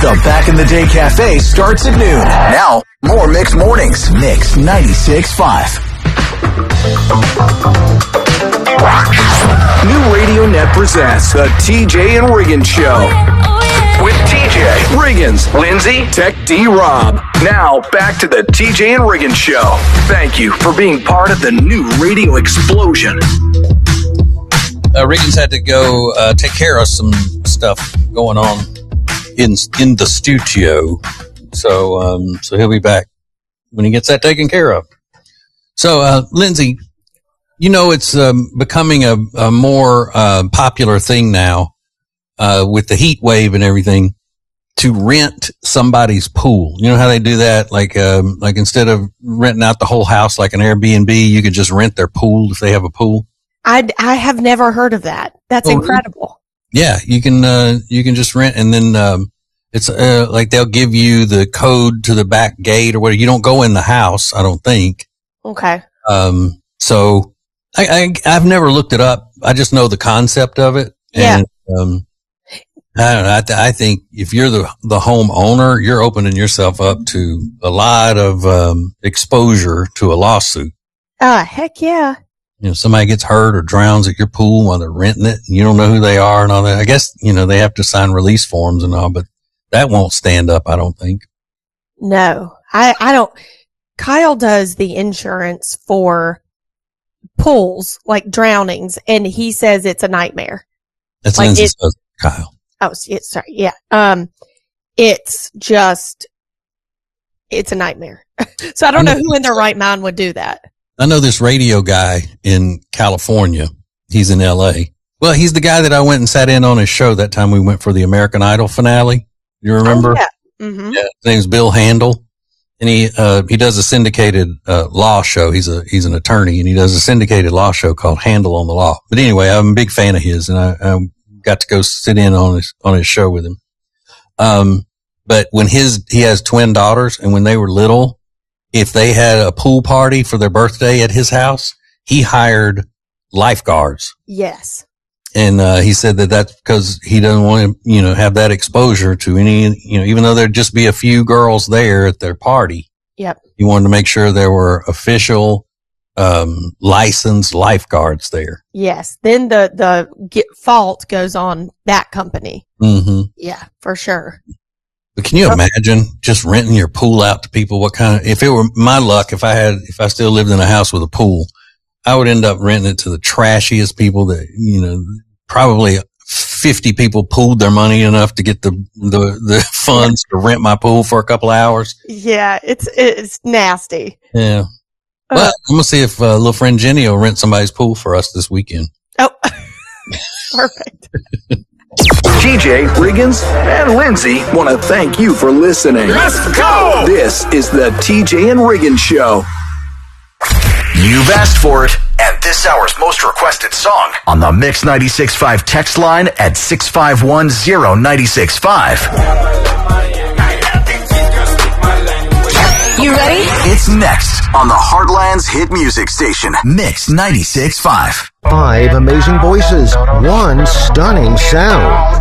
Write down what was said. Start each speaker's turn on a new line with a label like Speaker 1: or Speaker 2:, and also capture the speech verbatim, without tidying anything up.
Speaker 1: The Back in the Day Cafe starts at noon. Now, more Mix Mornings. Mix ninety-six point five. New Radio Net presents the T J and Riggins Show. With T J, Riggins, Lindsay, Tech D Rob. Now, back to the T J and Riggins Show. Thank you for being part of the new radio explosion.
Speaker 2: Uh, Riggins had to go uh, take care of some stuff going on in in the studio, so um, so he'll be back when he gets that taken care of. So, uh, Lindsay, you know it's um, becoming a, a more uh, popular thing now uh, with the heat wave and everything to rent somebody's pool. You know how they do that? Like um, like instead of renting out the whole house like an Airbnb, you could just rent their pool if they have a pool.
Speaker 3: I, I have never heard of that. That's oh, incredible.
Speaker 2: Yeah, you can uh, you can just rent, and then um, it's uh, like they'll give you the code to the back gate or whatever. You don't go in the house, I don't think.
Speaker 3: Okay.
Speaker 2: Um. So I, I I've never looked it up. I just know the concept of it.
Speaker 3: Yeah.
Speaker 2: And, um. I don't know. I, th- I think if you're the the homeowner, you're opening yourself up to a lot of um, exposure to a lawsuit.
Speaker 3: Ah, uh, heck yeah.
Speaker 2: You know, somebody gets hurt or drowns at your pool while they're renting it and you don't know who they are and all that. I guess, you know, they have to sign release forms and all, but that won't stand up, I don't think.
Speaker 3: No, I, I don't. Kyle does the insurance for pools, like drownings, and he says it's a nightmare.
Speaker 2: That's
Speaker 3: like
Speaker 2: Lindsay's husband, Kyle.
Speaker 3: Oh, sorry. Yeah. Um, it's just, it's a nightmare. So I don't know who in their right mind would do that.
Speaker 2: I know this radio guy in California. He's in L A. Well, he's the guy that I went and sat in on his show that time we went for the American Idol finale. You remember?
Speaker 3: Oh, yeah. Mm-hmm.
Speaker 2: Yeah. His name's Bill Handel. And he, uh, he does a syndicated, uh, law show. He's a, he's an attorney and he does a syndicated law show called Handel on the Law. But anyway, I'm a big fan of his and I, I got to go sit in on his, on his show with him. Um, but when his, he has twin daughters and when they were little, if they had a pool party for their birthday at his house, he hired lifeguards.
Speaker 3: Yes.
Speaker 2: And, uh, he said that that's because he doesn't want to, you know, have that exposure to any, you know, even though there'd just be a few girls there at their party.
Speaker 3: Yep.
Speaker 2: He wanted to make sure there were official, um, licensed lifeguards there.
Speaker 3: Yes. Then the, the get fault goes on that company.
Speaker 2: Mm-hmm.
Speaker 3: Yeah, for sure.
Speaker 2: But can you imagine just renting your pool out to people? What kind of, if it were my luck, if I had, if I still lived in a house with a pool, I would end up renting it to the trashiest people that, you know, probably fifty people pooled their money enough to get the, the, the funds to rent my pool for a couple of hours.
Speaker 3: Yeah, it's, it's nasty.
Speaker 2: Yeah. Uh, well, I'm going to see if uh, little friend Jenny will rent somebody's pool for us this weekend.
Speaker 3: Oh, perfect.
Speaker 1: T J, Riggins, and Lindsay want to thank you for listening.
Speaker 4: Let's go!
Speaker 1: This is the T J and Riggins Show. You've asked for it, and this hour's most requested song on the Mix ninety-six point five text line at six five one zero nine six five.
Speaker 5: You ready?
Speaker 1: It's next on the Heartland's hit music station, Mix ninety-six point five.
Speaker 6: Five amazing voices, one stunning sound.